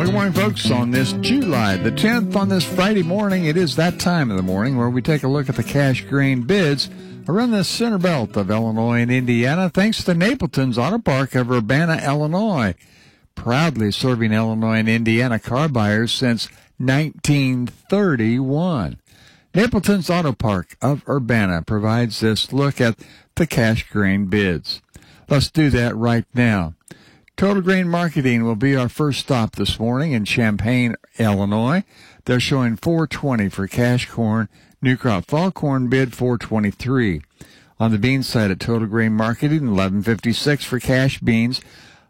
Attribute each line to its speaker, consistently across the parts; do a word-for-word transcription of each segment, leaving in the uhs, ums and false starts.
Speaker 1: Well, good morning, folks. On this July the tenth, on this Friday morning, it is that time of the morning where we take a look at the cash grain bids around the center belt of Illinois and Indiana, thanks to Napleton's Auto Park of Urbana, Illinois, proudly serving Illinois and Indiana car buyers since nineteen thirty-one. Napleton's Auto Park of Urbana provides this look at the cash grain bids. Let's do that right now. Total Grain Marketing will be our first stop this morning in Champaign, Illinois. They're showing four twenty for cash corn. New crop fall corn bid four twenty-three. On the bean side at Total Grain Marketing, eleven fifty-six for cash beans.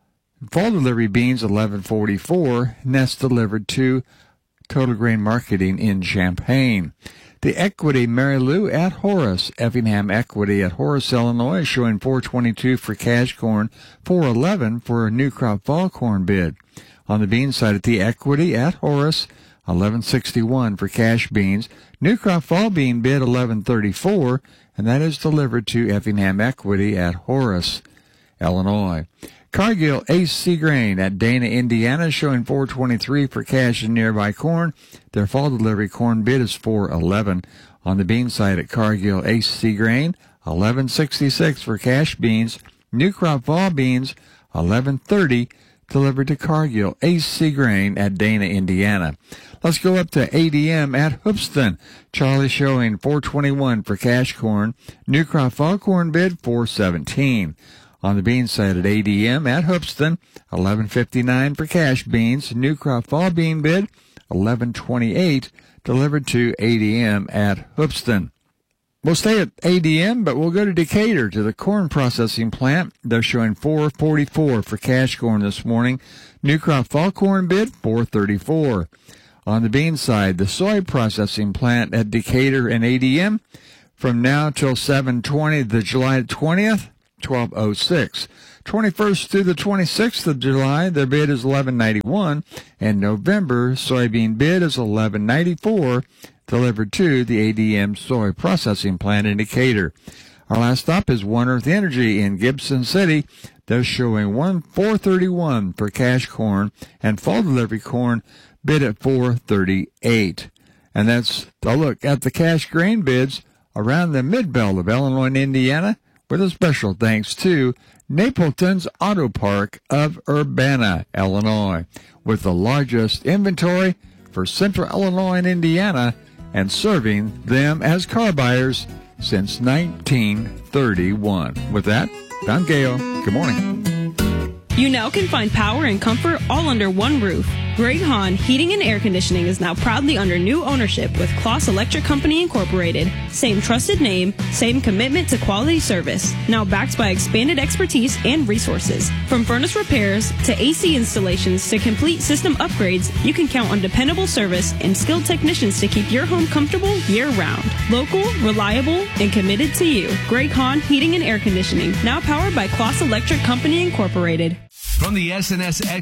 Speaker 1: Fall delivery beans, eleven forty-four. Nest delivered to Total Grain Marketing in Champaign. The Equity Mary Lou at Horace. Effingham Equity at Horace, Illinois, showing four twenty-two for cash corn, four eleven for a new crop fall corn bid. On the bean side at the Equity at Horace, eleven sixty-one for cash beans. New crop fall bean bid eleven thirty-four, and that is delivered to Effingham Equity at Horace, Illinois. Cargill Ace C Grain at Dana, Indiana, showing four twenty-three for cash and nearby corn. Their fall delivery corn bid is four eleven. On the bean side at Cargill Ace C Grain, eleven sixty-six for cash beans. New crop fall beans, eleven thirty, delivered to Cargill Ace C Grain at Dana, Indiana. Let's go up to A D M at Hoopston. Charlie showing four twenty-one for cash corn. New crop fall corn bid four seventeen. On the bean side at A D M at Hoopston, eleven fifty-nine for cash beans. New crop fall bean bid, eleven twenty-eight, delivered to A D M at Hoopston. We'll stay at A D M, but we'll go to Decatur to the corn processing plant. They're showing four forty-four for cash corn this morning. New crop fall corn bid, four thirty-four. On the bean side, the soy processing plant at Decatur and A D M, from now till seven twenty, the July twentieth, twelve oh six. twenty-first through the twenty-sixth of July, their bid is eleven ninety-one, and November soybean bid is eleven ninety-four, delivered to the A D M soy processing plant in Decatur. Our last stop is One Earth Energy in Gibson City. They're showing one four thirty-one for cash corn, and fall delivery corn bid at four thirty-eight. And that's a look at the cash grain bids around the mid-belt of Illinois and Indiana, with a special thanks to Napleton's Auto Park of Urbana, Illinois, with the largest inventory for Central Illinois and Indiana, and serving them as car buyers since nineteen thirty-one. With that, I'm Gail. Good morning.
Speaker 2: You now can find power and comfort all under one roof. Greg Hahn Heating and Air Conditioning is now proudly under new ownership with Kloss Electric Company Incorporated. Same trusted name, same commitment to quality service. Now backed by expanded expertise and resources. From furnace repairs to A C installations to complete system upgrades, you can count on dependable service and skilled technicians to keep your home comfortable year-round. Local, reliable, and committed to you. Greg Hahn Heating and Air Conditioning, now powered by Kloss Electric Company Incorporated.
Speaker 3: From the S N S